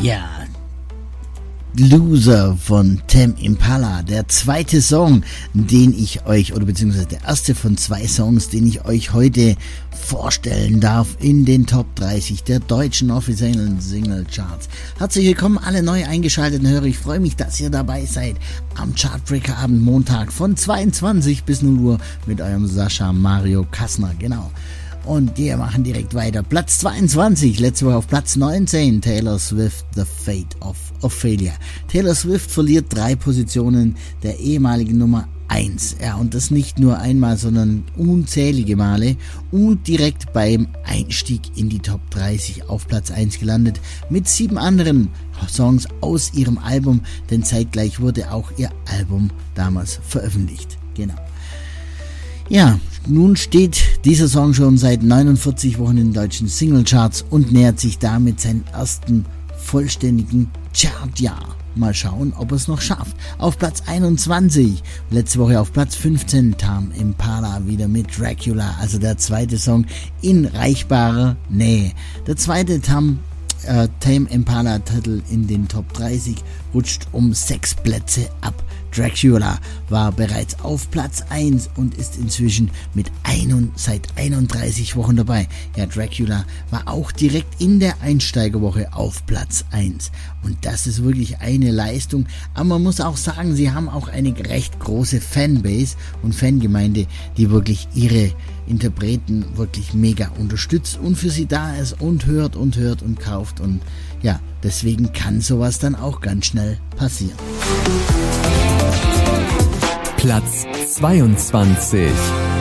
Ja, Loser von Tame Impala, der zweite Song, den ich euch, oder beziehungsweise der erste von 2 Songs, den ich euch heute vorstellen darf in den Top 30 der deutschen offiziellen Single-Charts. Herzlich willkommen alle neu eingeschalteten Hörer, ich freue mich, dass ihr dabei seid am Chartbreaker-Abend Montag von 22 bis 0 Uhr mit eurem Sascha Mario Kassner, genau. Und wir machen direkt weiter. Platz 22, letzte Woche auf Platz 19, Taylor Swift, The Fate of Ophelia. Taylor Swift verliert 3 Positionen der ehemaligen Nummer 1. Ja, und das nicht nur einmal, sondern unzählige Male. Und direkt beim Einstieg in die Top 30 auf Platz 1 gelandet. Mit 7 anderen Songs aus ihrem Album, denn zeitgleich wurde auch ihr Album damals veröffentlicht. Genau. Ja, nun steht dieser Song schon seit 49 Wochen in den deutschen Singlecharts und nähert sich damit seinem ersten vollständigen Chartjahr. Mal schauen, ob er es noch schafft. Auf Platz 21, letzte Woche auf Platz 15, Tame Impala wieder mit Dracula, also der zweite Song in reichbarer Nähe. Der zweite Tame Impala Titel in den Top 30 rutscht um 6 Plätze ab. Dracula war bereits auf Platz 1 und ist inzwischen seit 31 Wochen dabei. Ja, Dracula war auch direkt in der Einsteigerwoche auf Platz 1. Und das ist wirklich eine Leistung. Aber man muss auch sagen, sie haben auch eine recht große Fanbase und Fangemeinde, die wirklich ihre Interpreten wirklich mega unterstützt und für sie da ist und hört und kauft. Und ja, deswegen kann sowas dann auch ganz schnell passieren. Platz 22.